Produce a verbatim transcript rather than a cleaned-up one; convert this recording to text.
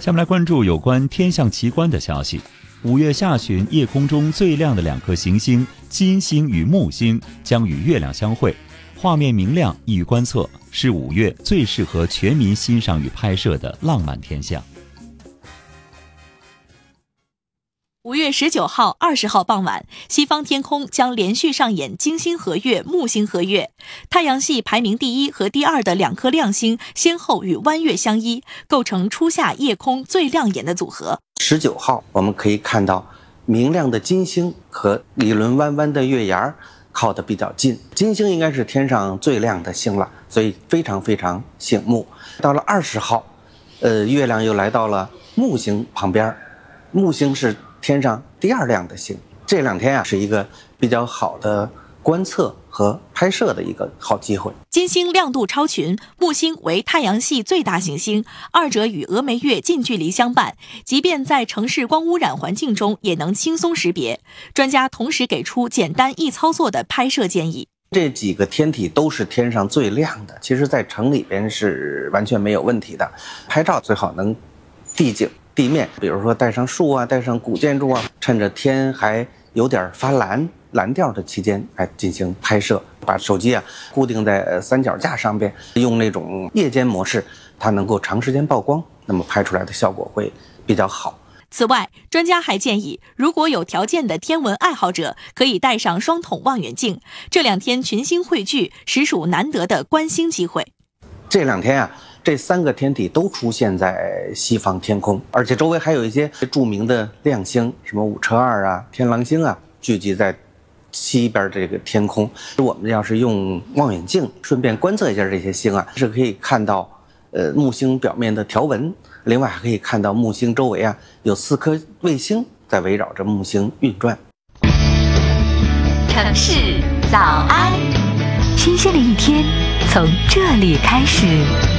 下面来关注有关天象奇观的消息。五月下旬，夜空中最亮的两颗行星金星与木星将与月亮相会，画面明亮，易于观测，是五月最适合全民欣赏与拍摄的浪漫天象。 五月十九号、二十号傍晚，西方天空将连续上演金星合月、木星合月，太阳系排名第一和第二的两颗亮星先后与弯月相依，构成初夏夜空最亮眼的组合。 十九号，我们可以看到明亮的金星和一轮弯弯的月牙靠得比较近，金星应该是天上最亮的星了，所以非常非常醒目。到了二十号，呃，月亮又来到了木星旁边，木星是天上第二亮的星。这两天啊，是一个比较好的观测和拍摄的一个好机会。 金星亮度超群，木星为太阳系最大行星，二者与峨眉月近距离相伴，即便在城市光污染环境中也能轻松识别。专家同时给出简单易操作的拍摄建议。 这几个天体都是天上最亮的，其实在城里边是完全没有问题的。拍照最好能地景地面，比如说带上树啊，带上古建筑啊，趁着天还有点发蓝蓝调的期间来进行拍摄。把手机啊固定在三脚架上边，用那种夜间模式，它能够长时间曝光，那么拍出来的效果会比较好。 此外，专家还建议，如果有条件的天文爱好者，可以带上双筒望远镜。这两天群星汇聚，实属难得的观星机会。 这两天啊，这三个天体都出现在西方天空，而且周围还有一些著名的亮星，什么五车二啊、天狼星啊，聚集在西边这个天空。我们要是用望远镜顺便观测一下这些星啊，是可以看到呃木星表面的条纹，另外还可以看到木星周围啊有四颗卫星在围绕着木星运转。 城市早安，新鲜的一天从这里开始。